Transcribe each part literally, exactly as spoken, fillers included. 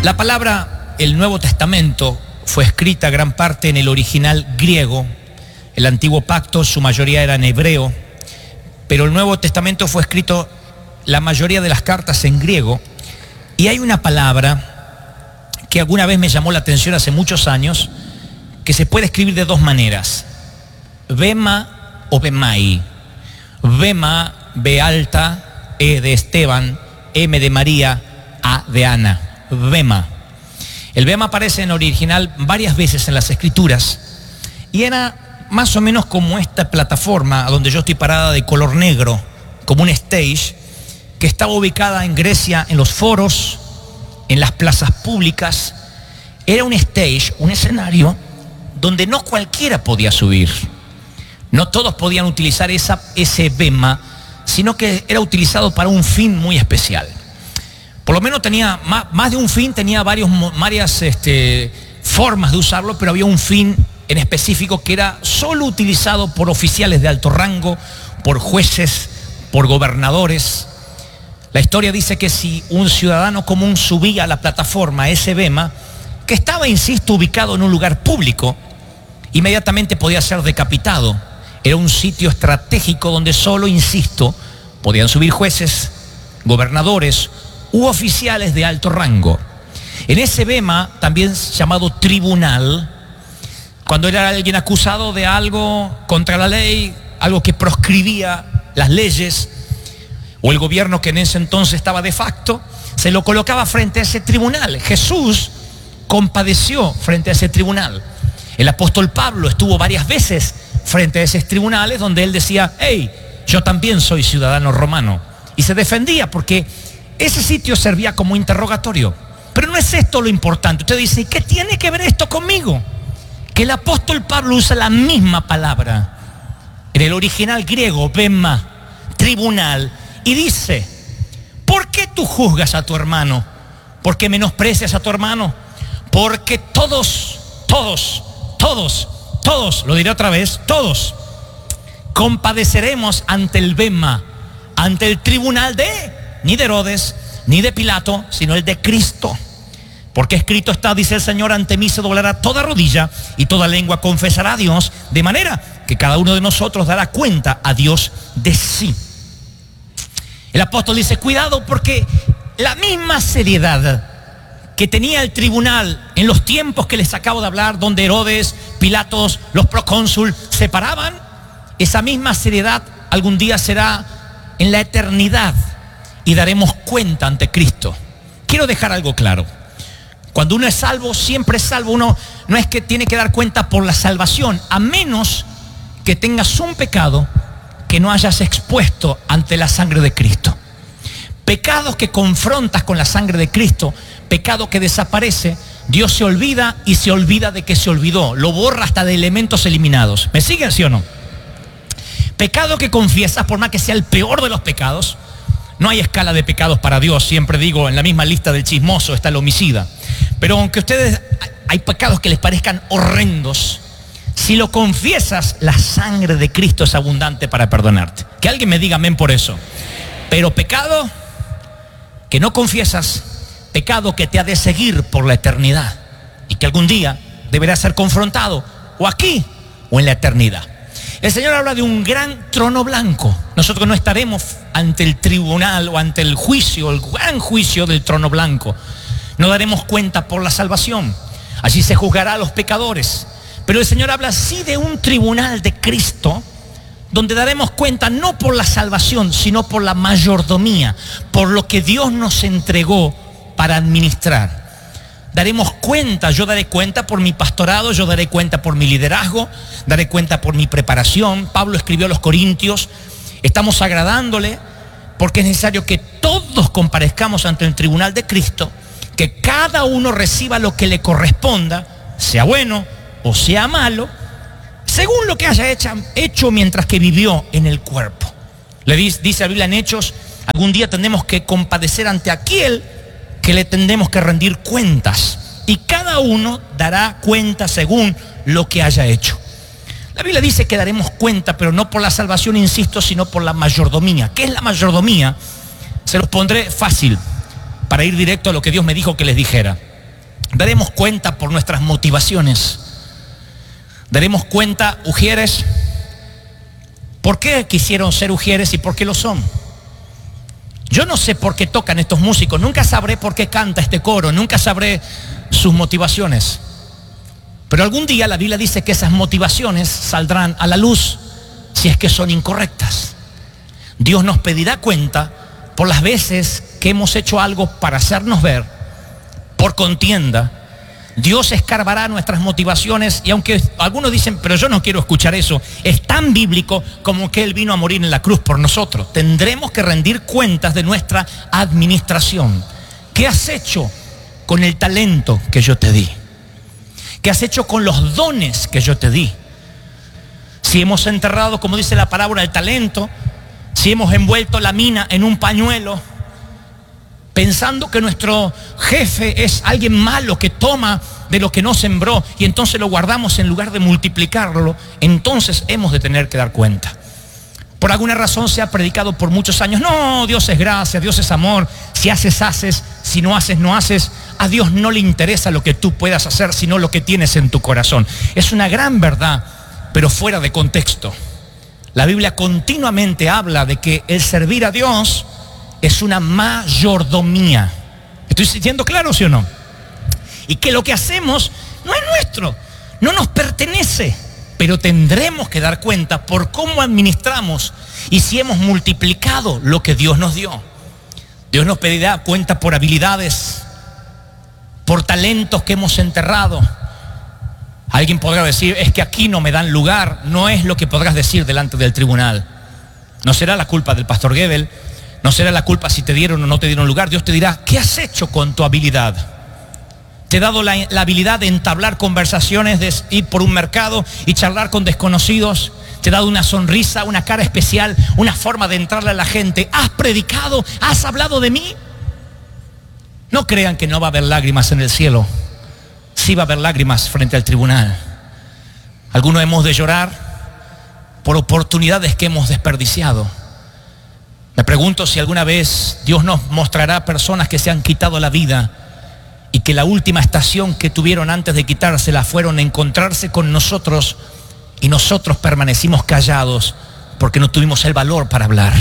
La palabra el Nuevo Testamento fue escrita gran parte en el original griego. El Antiguo Pacto, su mayoría era en hebreo, pero el Nuevo Testamento fue escrito la mayoría de las cartas en griego. Y hay una palabra que alguna vez me llamó la atención hace muchos años, que se puede escribir de dos maneras: bema o bemai. Bema, B alta, E de Esteban, M de María, A de Ana. Bema. El bema aparece en original varias veces en las Escrituras y era más o menos como esta plataforma donde yo estoy parada de color negro, como un stage que estaba ubicada en Grecia, en los foros, en las plazas públicas. Era un stage, un escenario donde no cualquiera podía subir. No todos podían utilizar esa, ese bema, sino que era utilizado para un fin muy especial. Por lo menos tenía más, más de un fin, tenía varios, varias este, formas de usarlo, pero había un fin en específico que era solo utilizado por oficiales de alto rango, por jueces, por gobernadores. La historia dice que si un ciudadano común subía a la plataforma ese bema, que estaba, insisto, ubicado en un lugar público, inmediatamente podía ser decapitado. Era un sitio estratégico donde solo, insisto, podían subir jueces, gobernadores u oficiales de alto rango. En ese bema, también llamado tribunal, cuando era alguien acusado de algo contra la ley, algo que proscribía las leyes, o el gobierno que en ese entonces estaba de facto, se lo colocaba frente a ese tribunal. Jesús compadeció frente a ese tribunal. El apóstol Pablo estuvo varias veces frente a esos tribunales donde él decía: hey, yo también soy ciudadano romano. Y se defendía porque ese sitio servía como interrogatorio. Pero no es esto lo importante. Usted dice: ¿qué tiene que ver esto conmigo? Que el apóstol Pablo usa la misma palabra en el original griego, bema, tribunal, y dice: ¿por qué tú juzgas a tu hermano? ¿Por qué menosprecias a tu hermano? Porque todos, todos, todos, todos, lo diré otra vez, todos compadeceremos ante el bema, ante el tribunal de, ni de Herodes, ni de Pilato, sino el de Cristo. Porque escrito está, dice el Señor: ante mí se doblará toda rodilla y toda lengua confesará a Dios, de manera que cada uno de nosotros dará cuenta a Dios de sí. El apóstol dice: cuidado, porque la misma seriedad que tenía el tribunal en los tiempos que les acabo de hablar, donde Herodes, Pilatos, los procónsul se paraban, esa misma seriedad algún día será en la eternidad y daremos cuenta ante Cristo. Quiero dejar algo claro: cuando uno es salvo, siempre es salvo. Uno no es que tiene que dar cuenta por la salvación, a menos que tengas un pecado que no hayas expuesto ante la sangre de Cristo. Pecados que confrontas con la sangre de Cristo, pecado que desaparece, Dios se olvida y se olvida de que se olvidó, lo borra hasta de elementos eliminados. ¿Me siguen, sí o no? Pecado que confiesas, por más que sea el peor de los pecados. No hay escala de pecados para Dios, siempre digo, en la misma lista del chismoso está el homicida. Pero aunque ustedes, hay pecados que les parezcan horrendos, si lo confiesas, la sangre de Cristo es abundante para perdonarte. Que alguien me diga amén por eso. Pero pecado que no confiesas, pecado que te ha de seguir por la eternidad y que algún día deberá ser confrontado, o aquí o en la eternidad. El Señor habla de un gran trono blanco. Nosotros no estaremos ante el tribunal o ante el juicio, el gran juicio del trono blanco. No daremos cuenta por la salvación. Allí se juzgará a los pecadores. Pero el Señor habla sí de un tribunal de Cristo, donde daremos cuenta no por la salvación, sino por la mayordomía, por lo que Dios nos entregó para administrar. Daremos cuenta, yo daré cuenta por mi pastorado, yo daré cuenta por mi liderazgo, daré cuenta por mi preparación. Pablo escribió a los Corintios: estamos agradándole porque es necesario que todos comparezcamos ante el tribunal de Cristo, que cada uno reciba lo que le corresponda, sea bueno o sea malo, según lo que haya hecho, hecho mientras que vivió en el cuerpo. Le dice, dice la Biblia en Hechos: algún día tendremos que compadecer ante aquel que le tendremos que rendir cuentas, y cada uno dará cuenta según lo que haya hecho. La Biblia dice que daremos cuenta, pero no por la salvación, insisto, sino por la mayordomía. ¿Qué es la mayordomía? Se los pondré fácil para ir directo a lo que Dios me dijo que les dijera. daremos cuenta por nuestras motivaciones. Daremos cuenta, ujieres, por qué quisieron ser ujieres y por qué lo son. Yo no sé por qué tocan estos músicos, nunca sabré por qué canta este coro, nunca sabré sus motivaciones. Pero algún día la Biblia dice que esas motivaciones saldrán a la luz si es que son incorrectas. Dios nos pedirá cuenta por las veces que hemos hecho algo para hacernos ver, por contienda. Dios escarbará nuestras motivaciones, y aunque algunos dicen, pero yo no quiero escuchar eso, es tan bíblico como que Él vino a morir en la cruz por nosotros. Tendremos que rendir cuentas de nuestra administración. ¿Qué has hecho con el talento que yo te di? ¿Qué has hecho con los dones que yo te di? Si hemos enterrado, como dice la parábola, el talento, si hemos envuelto la mina en un pañuelo, pensando que nuestro jefe es alguien malo que toma de lo que no sembró y entonces lo guardamos en lugar de multiplicarlo, entonces hemos de tener que dar cuenta. Por alguna razón se ha predicado por muchos años, no, Dios es gracia, Dios es amor, si haces, haces, si no haces, no haces. A Dios no le interesa lo que tú puedas hacer, sino lo que tienes en tu corazón. Es una gran verdad, pero fuera de contexto. La Biblia continuamente habla de que el servir a Dios es una mayordomía. ¿Estoy siendo claro, sí o no? Y que lo que hacemos no es nuestro, no nos pertenece, pero tendremos que dar cuenta por cómo administramos y si hemos multiplicado lo que Dios nos dio. Dios nos pedirá cuenta por habilidades, por talentos que hemos enterrado. Alguien podrá decir, es que aquí no me dan lugar. No es lo que podrás decir delante del tribunal. No será la culpa del pastor Gebel. No será la culpa si te dieron o no te dieron lugar. Dios te dirá, ¿qué has hecho con tu habilidad? Te he dado la, la habilidad de entablar conversaciones, de ir por un mercado y charlar con desconocidos. Te he dado una sonrisa, una cara especial, una forma de entrarle a la gente. ¿Has predicado? ¿Has hablado de mí? No crean que no va a haber lágrimas en el cielo. Sí va a haber lágrimas frente al tribunal. Algunos hemos de llorar por oportunidades que hemos desperdiciado. Me pregunto si alguna vez Dios nos mostrará personas que se han quitado la vida y que la última estación que tuvieron antes de quitársela fueron a encontrarse con nosotros y nosotros permanecimos callados porque no tuvimos el valor para hablar.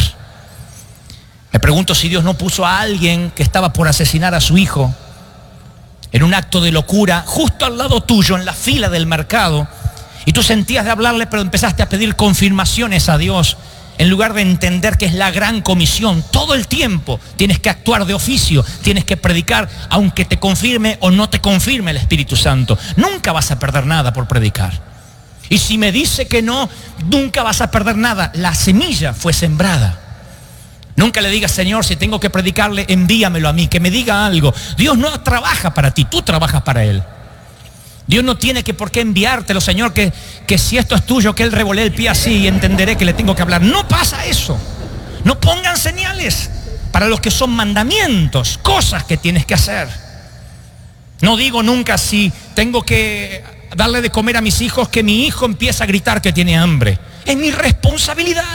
Me pregunto si Dios no puso a alguien que estaba por asesinar a su hijo en un acto de locura justo al lado tuyo en la fila del mercado y tú sentías de hablarle pero empezaste a pedir confirmaciones a Dios. En lugar de entender que es la gran comisión, todo el tiempo tienes que actuar de oficio, tienes que predicar, aunque te confirme o no te confirme el Espíritu Santo. Nunca vas a perder nada por predicar. Y si me dice que no, nunca vas a perder nada. La semilla fue sembrada. Nunca le digas, Señor, si tengo que predicarle, envíamelo a mí, que me diga algo. Dios no trabaja para ti, tú trabajas para Él. Dios no tiene que por qué enviártelo, Señor, que, que si esto es tuyo, que Él revolee el pie así y entenderé que le tengo que hablar. No pasa eso. No pongan señales para los que son mandamientos, cosas que tienes que hacer. No digo nunca si tengo que darle de comer a mis hijos, que mi hijo empiece a gritar que tiene hambre. Es mi responsabilidad.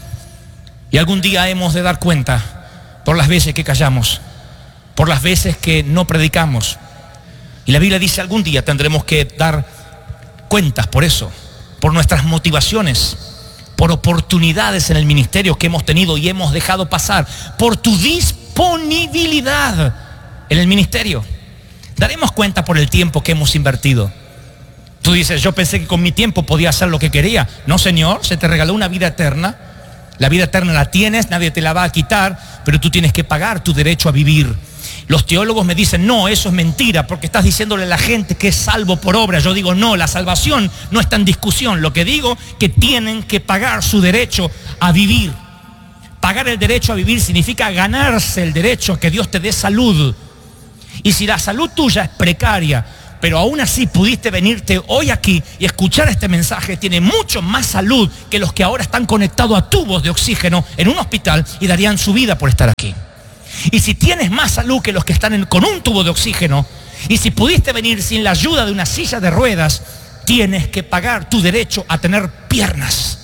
Y algún día hemos de dar cuenta por las veces que callamos, por las veces que no predicamos. Y la Biblia dice, algún día tendremos que dar cuentas por eso, por nuestras motivaciones, por oportunidades en el ministerio que hemos tenido y hemos dejado pasar, por tu disponibilidad en el ministerio. Daremos cuenta por el tiempo que hemos invertido. Tú dices, yo pensé que con mi tiempo podía hacer lo que quería. No, Señor, se te regaló una vida eterna. La vida eterna la tienes, nadie te la va a quitar, pero tú tienes que pagar tu derecho a vivir. Los teólogos me dicen, no, eso es mentira, porque estás diciéndole a la gente que es salvo por obra. Yo digo, no, la salvación no está en discusión. Lo que digo, que tienen que pagar su derecho a vivir. Pagar el derecho a vivir significa ganarse el derecho a que Dios te dé salud. Y si la salud tuya es precaria, pero aún así pudiste venirte hoy aquí y escuchar este mensaje, tiene mucho más salud que los que ahora están conectados a tubos de oxígeno en un hospital y darían su vida por estar aquí. Y si tienes más salud que los que están en, con un tubo de oxígeno, y si pudiste venir sin la ayuda de una silla de ruedas, tienes que pagar tu derecho a tener piernas.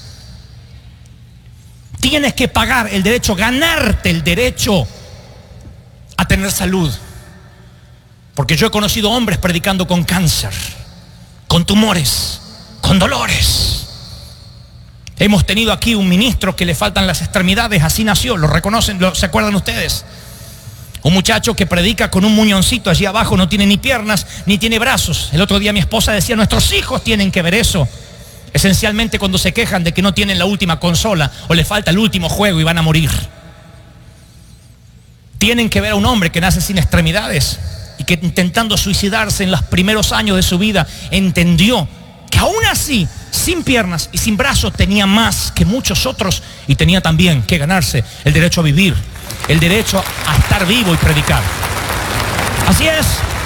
Tienes que pagar el derecho, ganarte el derecho a tener salud. Porque yo he conocido hombres predicando con cáncer, con tumores, con dolores. Hemos tenido aquí un ministro que le faltan las extremidades, así nació, lo reconocen, lo, ¿se acuerdan ustedes? Un muchacho que predica con un muñoncito allí abajo, no tiene ni piernas, ni tiene brazos. El otro día mi esposa decía, nuestros hijos tienen que ver eso. Esencialmente cuando se quejan de que no tienen la última consola o le falta el último juego y van a morir. Tienen que ver a un hombre que nace sin extremidades y que intentando suicidarse en los primeros años de su vida entendió que aún así, sin piernas y sin brazos, tenía más que muchos otros y tenía también que ganarse el derecho a vivir, el derecho a estar vivo y predicar. Así es.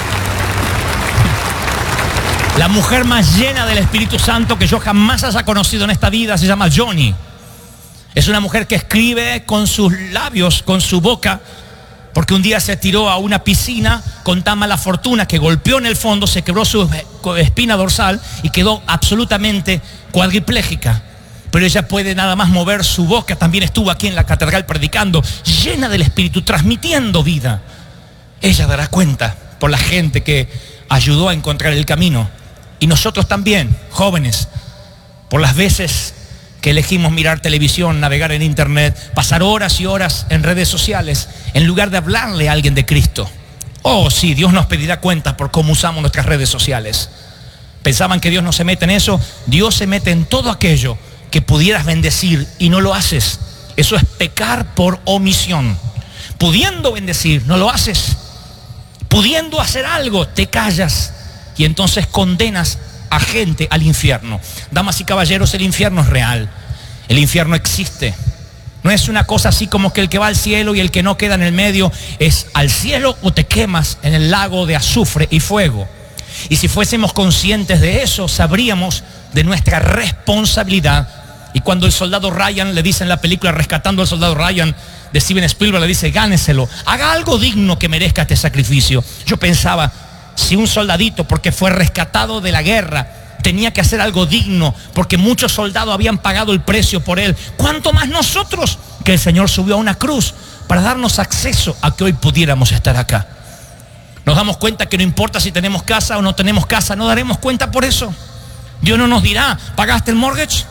La mujer más llena del Espíritu Santo que yo jamás haya conocido en esta vida se llama Johnny. Es una mujer que escribe con sus labios, con su boca, porque un día se tiró a una piscina con tan mala fortuna que golpeó en el fondo, se quebró su espina dorsal y quedó absolutamente cuadriplégica. Pero ella puede nada más mover su boca. También estuvo aquí en la catedral predicando, llena del Espíritu, transmitiendo vida. Ella dará cuenta por la gente que ayudó a encontrar el camino. Y nosotros también, jóvenes, por las veces que elegimos mirar televisión, navegar en internet, pasar horas y horas en redes sociales, en lugar de hablarle a alguien de Cristo. Oh, sí, Dios nos pedirá cuentas por cómo usamos nuestras redes sociales. Pensaban que Dios no se mete en eso. Dios se mete en todo aquello que pudieras bendecir y no lo haces. Eso es pecar por omisión. Pudiendo bendecir, no lo haces. Pudiendo hacer algo, te callas y entonces condenas a gente al infierno. Damas y caballeros, el infierno es real. El infierno existe. No es una cosa así como que el que va al cielo y el que no queda en el medio es al cielo o te quemas en el lago de azufre y fuego. Y si fuésemos conscientes de eso, sabríamos de nuestra responsabilidad. Y cuando el soldado Ryan le dice en la película Rescatando al soldado Ryan de Steven Spielberg, le dice, gáneselo, haga algo digno que merezca este sacrificio. Yo pensaba, si un soldadito, porque fue rescatado de la guerra, tenía que hacer algo digno, porque muchos soldados habían pagado el precio por él, ¿cuánto más nosotros? Que el Señor subió a una cruz para darnos acceso a que hoy pudiéramos estar acá. Nos damos cuenta que no importa si tenemos casa o no tenemos casa, no daremos cuenta por eso. Dios no nos dirá, ¿pagaste el mortgage?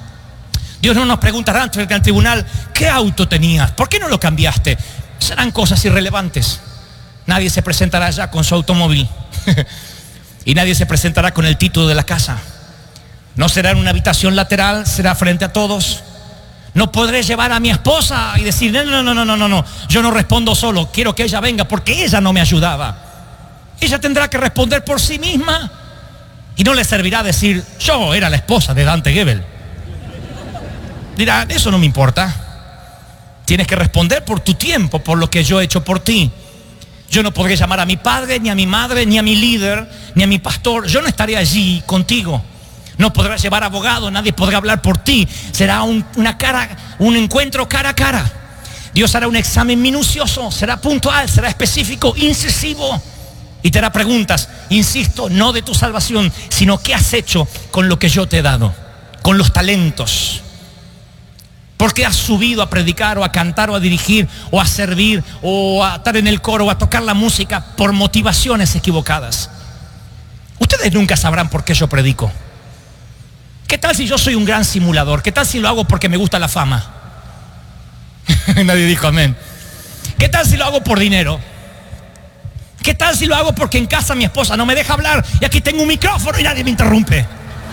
Dios no nos preguntará ante el tribunal, ¿qué auto tenías? ¿Por qué no lo cambiaste? Serán cosas irrelevantes. Nadie se presentará allá con su automóvil y nadie se presentará con el título de la casa. No será en una habitación lateral, será frente a todos. No podré llevar a mi esposa y decir, no, no, no, no, no, no, no, yo no respondo solo, quiero que ella venga porque ella no me ayudaba. Ella tendrá que responder por sí misma y no le servirá decir, yo era la esposa de Dante Gebel. Dirá, eso no me importa. Tienes que responder por tu tiempo, por lo que yo he hecho por ti. Yo no podré llamar a mi padre, ni a mi madre, ni a mi líder, ni a mi pastor. Yo no estaré allí contigo. No podrás llevar abogado, nadie podrá hablar por ti. Será un, una cara, un encuentro cara a cara. Dios hará un examen minucioso, será puntual, será específico, incisivo. Y te hará preguntas, insisto, no de tu salvación, sino qué has hecho con lo que yo te he dado, con los talentos. ¿Por qué has subido a predicar o a cantar o a dirigir o a servir o a estar en el coro o a tocar la música por motivaciones equivocadas? Ustedes nunca sabrán por qué yo predico. ¿Qué tal si yo soy un gran simulador? ¿Qué tal si lo hago porque me gusta la fama? Nadie dijo amén. ¿Qué tal si lo hago por dinero? ¿Qué tal si lo hago porque en casa mi esposa no me deja hablar y aquí tengo un micrófono y nadie me interrumpe?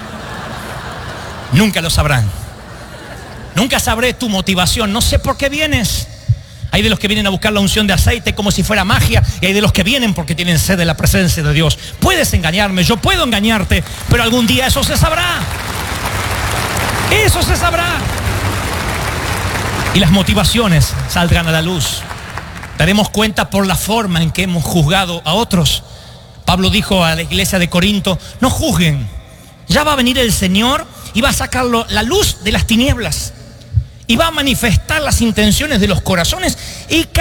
Nunca lo sabrán. Nunca sabré tu motivación, no sé por qué vienes. Hay de los que vienen a buscar la unción de aceite como si fuera magia, y hay de los que vienen porque tienen sed de la presencia de Dios. Puedes engañarme, yo puedo engañarte, pero algún día eso se sabrá. Eso se sabrá. Y las motivaciones saldrán a la luz. Daremos cuenta por la forma en que hemos juzgado a otros. Pablo dijo a la iglesia de Corinto, no juzguen. Ya va a venir el Señor y va a sacar la luz de las tinieblas. Y va a manifestar las intenciones de los corazones y